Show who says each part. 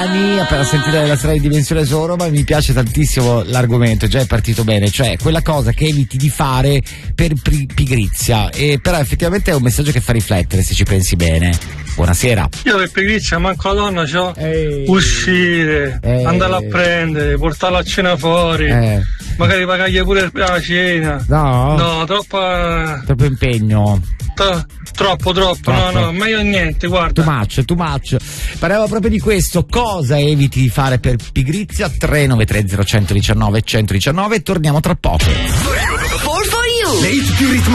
Speaker 1: Appena sentire la strada di Dimensione Soro, ma mi piace tantissimo l'argomento, già è partito bene, cioè quella cosa che eviti di fare per pigrizia, e però effettivamente è un messaggio che fa riflettere se ci pensi bene. Buonasera.
Speaker 2: Io per pigrizia manco la donna c'ho. Uscire, andarla a prendere, portarla a cena fuori, magari pagargli pure la cena. No, troppo
Speaker 1: impegno.
Speaker 2: Troppo. No, meglio niente, guarda.
Speaker 1: Too much. Parliamo proprio di questo. Cosa eviti di fare per pigrizia? 393 0119 119. Torniamo tra poco.
Speaker 3: 4 for you.